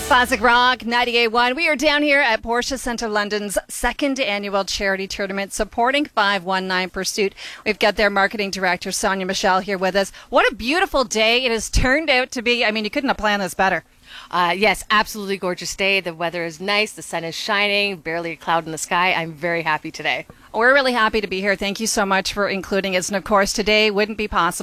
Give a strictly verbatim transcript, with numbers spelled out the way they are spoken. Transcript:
Classic Rock ninety-eight point one. We are down here at Porsche Centre London's second annual charity tournament supporting five one nine Pursuit. We've got their marketing director, Sonia Michelle, here with us. What a beautiful day it has turned out to be. I mean, you couldn't have planned this better. Uh, yes, absolutely gorgeous day. The weather is nice. The sun is shining. Barely a cloud in the sky. I'm very happy today. We're really happy to be here. Thank you so much for including us. And of course, today wouldn't be possible